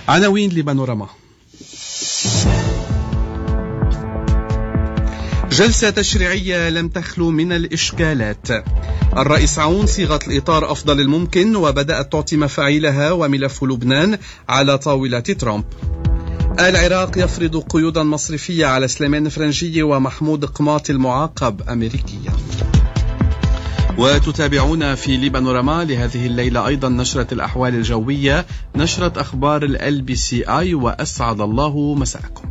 عناوين لبانوراما. جلسة تشريعية لم تخلو من الإشكالات. الرئيس عون صيغة الإطار أفضل الممكن وبدأت تعطي مفاعيلها، وملف لبنان على طاولة ترامب. العراق يفرض قيودا مصرفية على سليمان فرنجي ومحمود قماطي المعاقب أمريكيا. وتتابعون في لبانوراما لهذه الليلة أيضا نشرة الأحوال الجوية، نشرة أخبار LBCI، وأسعد الله مساءكم.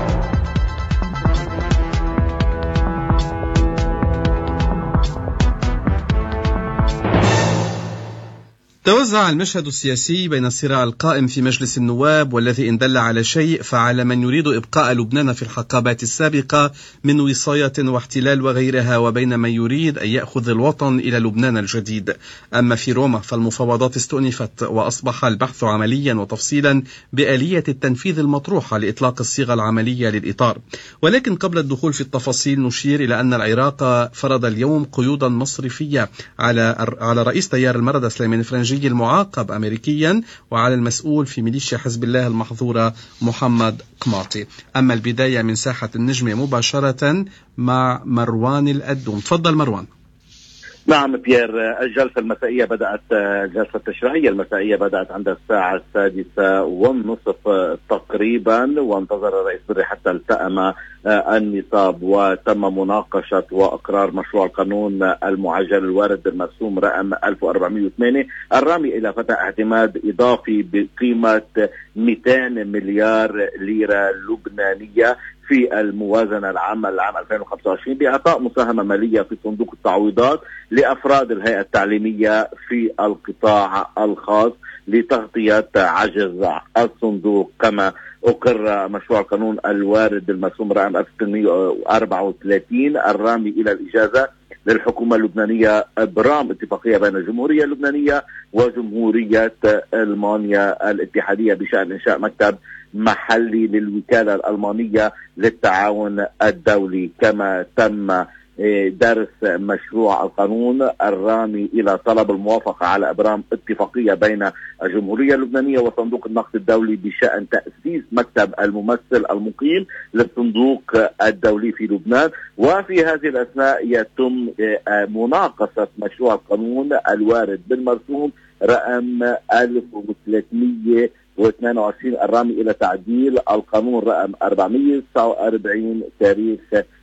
توزع المشهد السياسي بين الصراع القائم في مجلس النواب والذي إن دل على شيء فعلى من يريد إبقاء لبنان في الحقبات السابقة من وصاية واحتلال وغيرها، وبين من يريد أن يأخذ الوطن إلى لبنان الجديد. أما في روما فالمفاوضات استؤنفت، وأصبح البحث عمليا وتفصيلا بآلية التنفيذ المطروحة لإطلاق الصيغة العملية للإطار. ولكن قبل الدخول في التفاصيل نشير إلى أن العراق فرض اليوم قيودا مصرفية على رئيس تيار المردة سليمان فرنجي المعاقب أمريكيا، وعلى المسؤول في ميليشيا حزب الله المحظورة محمد قماطي. أما البداية من ساحة النجمة مباشرة مع مروان الأدوم. تفضل مروان. نعم بيير، الجلسة المسائية بدأت، الجلسة التشريعية المسائية بدأت عند الساعة 6:30 تقريبا، وانتظر الرئيس بري حتى التأم النصاب وتم مناقشة وإقرار مشروع القانون المعجل الوارد بالمرسوم رقم 1408 الرامي إلى فتح اعتماد إضافي بقيمة 200 مليار ليرة لبنانية في الموازنة العامة للعام 2025 بإعطاء مساهمة مالية في صندوق التعويضات لأفراد الهيئة التعليمية في القطاع الخاص لتغطية عجز الصندوق. كما أقر مشروع القانون الوارد بالمرسوم رقم 1834 الرامي إلى الإجازة للحكومة اللبنانية إبرام اتفاقية بين الجمهورية اللبنانية وجمهورية ألمانيا الاتحادية بشأن إنشاء مكتب محلي للوكالة الألمانية للتعاون الدولي. كما تم درس مشروع القانون الرامي إلى طلب الموافقة على إبرام اتفاقية بين الجمهورية اللبنانية وصندوق النقد الدولي بشأن تأسيس مكتب الممثل المقيم للصندوق الدولي في لبنان. وفي هذه الأثناء يتم مناقشة مشروع القانون الوارد بالمرسوم رقم 1322 الرامي إلى تعديل القانون رقم 449 تاريخ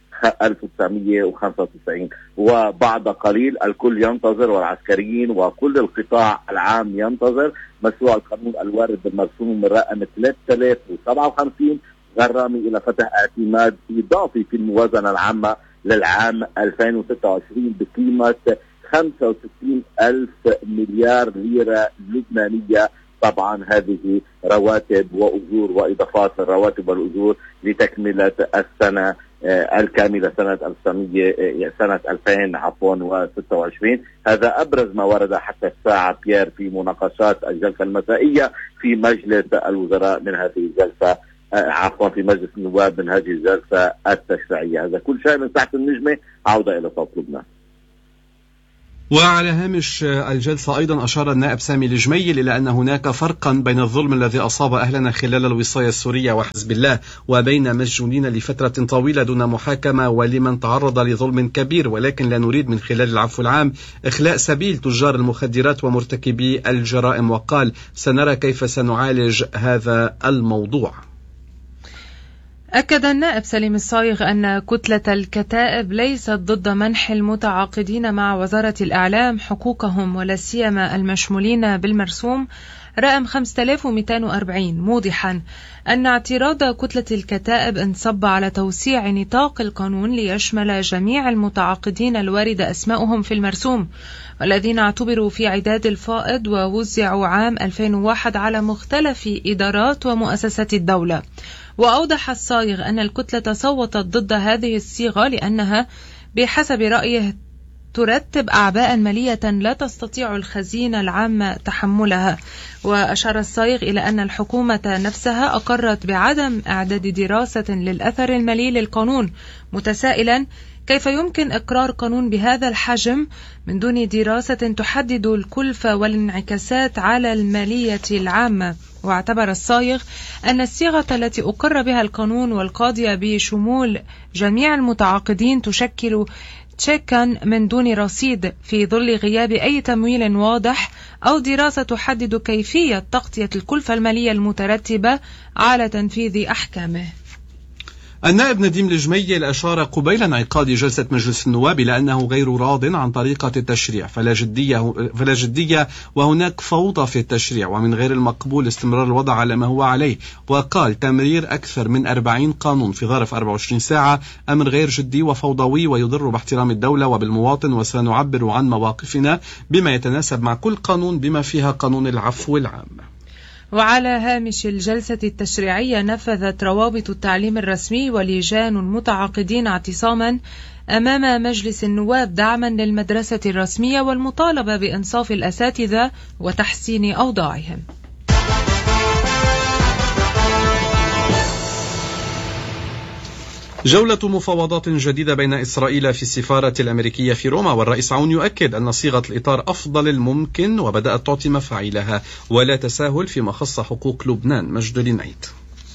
1995. وبعد قليل الكل ينتظر، والعسكريين وكل القطاع العام ينتظر مشروع القانون الوارد بالمرسوم رقم 3057 الرامي إلى فتح اعتماد إضافي في الموازنة العامة للعام 2026 بقيمة 65,000 مليار ليرة لبنانية. طبعا هذه رواتب وأجور وإضافات للرواتب والأجور لتكملة السنة الكاملة سنة 2026. هذا أبرز ما ورد حتى الساعة بيير في مناقشات الجلسة المسائية في مجلس الوزراء من هذه الجلسة، في مجلس النواب من هذه الجلسة التشريعية. هذا كل شيء من تحت النجمة. عودة إلى صوت لبنان. وعلى هامش الجلسة أيضا أشار النائب سامي الجميل إلى أن هناك فرقا بين الظلم الذي أصاب أهلنا خلال الوصاية السورية وحزب الله وبين مسجونين لفترة طويلة دون محاكمة ولمن تعرض لظلم كبير، ولكن لا نريد من خلال العفو العام إخلاء سبيل تجار المخدرات ومرتكبي الجرائم. وقال: سنرى كيف سنعالج هذا الموضوع. أكد النائب سليم الصايغ أن كتلة الكتائب ليست ضد منح المتعاقدين مع وزارة الإعلام حقوقهم ولا سيما المشمولين بالمرسوم رقم 5240، موضحا أن اعتراض كتلة الكتائب انصب على توسيع نطاق القانون ليشمل جميع المتعاقدين الوارد أسماؤهم في المرسوم والذين اعتبروا في عداد الفائض ووزعوا عام 2001 على مختلف إدارات ومؤسسات الدولة. وأوضح الصايغ أن الكتلة صوتت ضد هذه الصيغة لأنها بحسب رأيه ترتب أعباء مالية لا تستطيع الخزينة العامة تحملها. وأشار الصايغ إلى أن الحكومة نفسها أقرت بعدم إعداد دراسة للأثر المالي للقانون، متسائلا كيف يمكن إقرار قانون بهذا الحجم من دون دراسة تحدد الكلفة والانعكاسات على المالية العامة. واعتبر الصايغ أن الصيغة التي أقر بها القانون والقاضية بشمول جميع المتعاقدين تشكل تشيكا من دون رصيد في ظل غياب أي تمويل واضح أو دراسة تحدد كيفية تغطية الكلفة المالية المترتبة على تنفيذ أحكامه. النائب نديم الجميل أشار قبيل انعقاد جلسة مجلس النواب إلى أنه غير راض عن طريقة التشريع فلا جدية وهناك فوضى في التشريع ومن غير المقبول استمرار الوضع على ما هو عليه. وقال تمرير أكثر من 40 قانون في ظرف 24 ساعة أمر غير جدي وفوضوي ويضر باحترام الدولة وبالمواطن وسنعبر عن مواقفنا بما يتناسب مع كل قانون بما فيها قانون العفو العام. وعلى هامش الجلسة التشريعية نفذت روابط التعليم الرسمي ولجان المتعاقدين اعتصاما أمام مجلس النواب دعما للمدرسة الرسمية والمطالبة بإنصاف الأساتذة وتحسين أوضاعهم. جولة مفاوضات جديدة بين إسرائيل في السفارة الأمريكية في روما والرئيس عون يؤكد أن صيغة الإطار أفضل الممكن وبدأت تعطي مفاعلها ولا تساهل فيما خص حقوق لبنان. مجد لنعيد.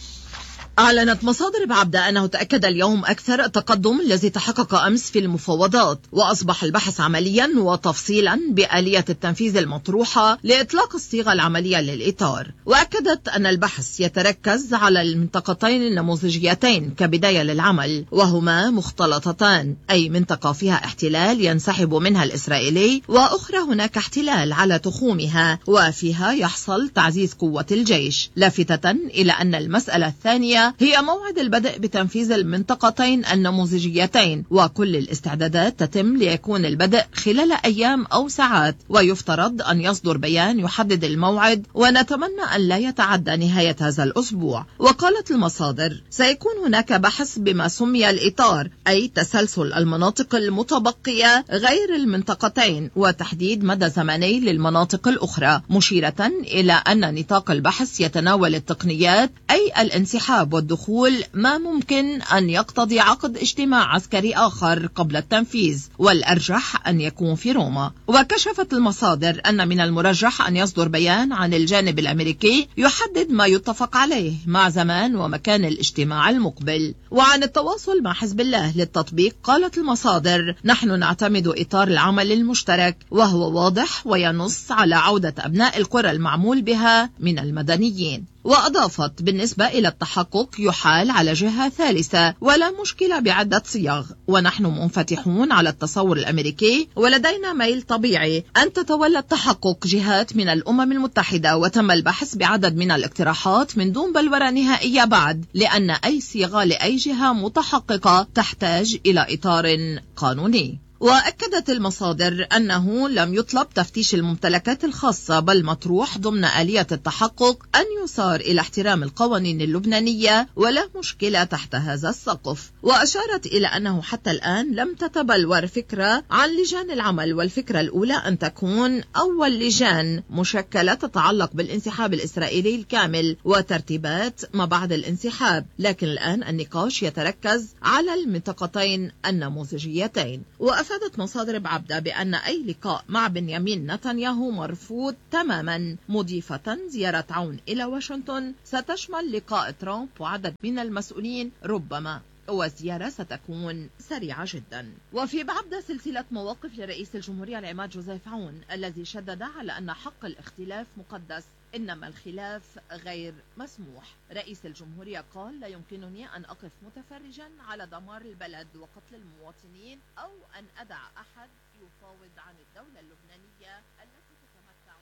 أعلنت مصادر بعبدة أنه تأكد اليوم أكثر التقدم الذي تحقق أمس في المفاوضات وأصبح البحث عمليا وتفصيلا بآلية التنفيذ المطروحة لإطلاق الصيغة العملية للإطار. وأكدت أن البحث يتركز على المنطقتين النموذجيتين كبداية للعمل وهما مختلطتان أي منطقة فيها احتلال ينسحب منها الإسرائيلي وأخرى هناك احتلال على تخومها وفيها يحصل تعزيز قوة الجيش لافتة إلى أن المسألة الثانية هي موعد البدء بتنفيذ المنطقتين النموذجيتين وكل الاستعدادات تتم ليكون البدء خلال أيام أو ساعات ويفترض أن يصدر بيان يحدد الموعد ونتمنى أن لا يتعدى نهاية هذا الأسبوع. وقالت المصادر سيكون هناك بحث بما سمي الإطار أي تسلسل المناطق المتبقية غير المنطقتين وتحديد مدى زمني للمناطق الأخرى مشيرة إلى أن نطاق البحث يتناول التقنيات أي الانسحاب والدخول ما ممكن أن يقتضي عقد اجتماع عسكري آخر قبل التنفيذ والأرجح أن يكون في روما. وكشفت المصادر أن من المرجح أن يصدر بيان عن الجانب الأمريكي يحدد ما يتفق عليه مع زمان ومكان الاجتماع المقبل. وعن التواصل مع حزب الله للتطبيق قالت المصادر نحن نعتمد إطار العمل المشترك وهو واضح وينص على عودة أبناء القرى المعمول بها من المدنيين. وأضافت بالنسبة إلى التحقق يحال على جهة ثالثة ولا مشكلة بعدة صيغ ونحن منفتحون على التصور الأمريكي ولدينا ميل طبيعي أن تتولى التحقق جهات من الأمم المتحدة وتم البحث بعدد من الاقتراحات من دون بلورة نهائية بعد لأن أي صيغة لأي جهة متحققة تحتاج إلى إطار قانوني. وأكدت المصادر أنه لم يطلب تفتيش الممتلكات الخاصة بل مطروح ضمن آلية التحقق أن يصار إلى احترام القوانين اللبنانية ولا مشكلة تحت هذا السقف. وأشارت إلى أنه حتى الآن لم تتبلور فكرة عن لجان العمل والفكرة الأولى أن تكون أول لجان مشكلة تتعلق بالانسحاب الإسرائيلي الكامل وترتيبات ما بعد الانسحاب لكن الآن النقاش يتركز على المنطقتين النموذجيتين. وأفادت مصادر بعبدة بأن أي لقاء مع بنيامين نتنياهو مرفوض تماما مضيفة زيارة عون إلى واشنطن ستشمل لقاء ترامب وعدد من المسؤولين ربما والزيارة ستكون سريعة جدا. وفي بعبدة سلسلة مواقف لرئيس الجمهورية العماد جوزيف عون الذي شدد على أن حق الاختلاف مقدس إنما الخلاف غير مسموح. رئيس الجمهورية قال لا يمكنني أن أقف متفرجا على دمار البلد وقتل المواطنين أو أن أدع أحد يفاوض عن الدولة اللبنانية التي تتمتع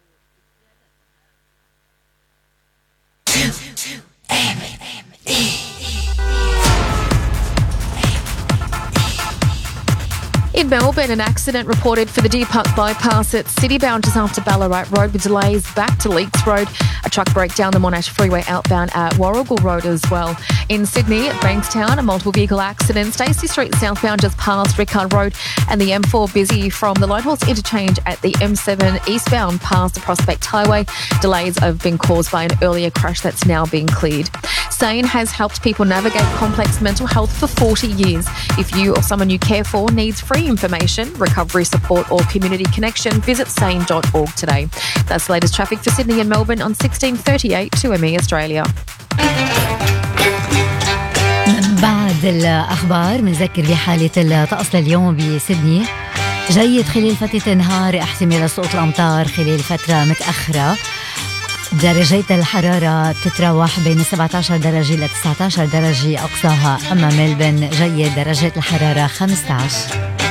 In Melbourne, an accident reported for the Deer Park bypass at Citybound just after Ballarat Road with delays back to Leakes Road. A truck broke down the Monash Freeway outbound at Warrigal Road as well. In Sydney, at Bankstown, a multiple vehicle accident. Stacey Street southbound just past Rickard Road and the M4 busy from the Lighthorse interchange at the M7 eastbound past the Prospect Highway. Delays have been caused by an earlier crash that's now been cleared. SANE has helped people navigate complex mental health for 40 years. If you or someone you care for needs free information, recovery support or community connection, visit sane.org today. That's the latest traffic for Sydney and Melbourne on 1638 2ME Australia. بعد الأخبار منذكر بحالة الطقس لليوم بسيدني جيد خلال فترة النهار، احتمال سقوط الأمطار خلال فترة متأخرة. درجات الحرارة تتراوح بين 17 درجة ل 19 درجة أقصاها، أما ملبن جيد درجات الحرارة 15.